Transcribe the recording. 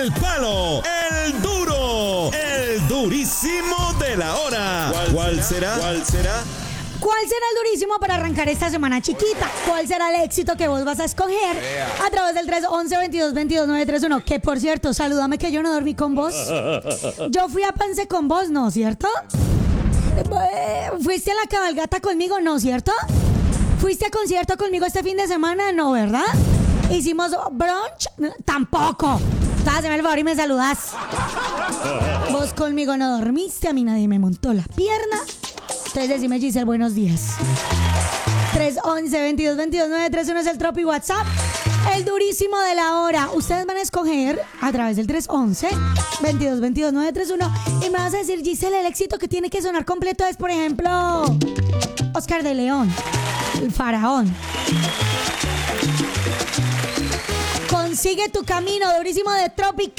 el palo, el duro, el durísimo de la hora. ¿Cuál será? ¿Cuál será el durísimo para arrancar esta semana chiquita? ¿Cuál será el éxito que vos vas a escoger a través del 311-22-22-931? Que por cierto, salúdame que yo no dormí con vos. Yo fui a Pance con vos, ¿no? ¿Cierto? ¿Fuiste a la cabalgata conmigo? ¿No? ¿Cierto? ¿Fuiste a concierto conmigo este fin de semana? No, ¿verdad? ¿Hicimos brunch? Tampoco. Hazme el favor y me saludás. Vos conmigo no dormiste, a mí nadie me montó la pierna. Entonces decime, Giselle, buenos días. 311-22-22-931 es el Tropi WhatsApp. El durísimo de la hora. Ustedes van a escoger a través del 311-22-22-931 y me vas a decir, Giselle, el éxito que tiene que sonar completo es, por ejemplo, Oscar de León, el faraón. Consigue tu camino, durísimo de Tropi.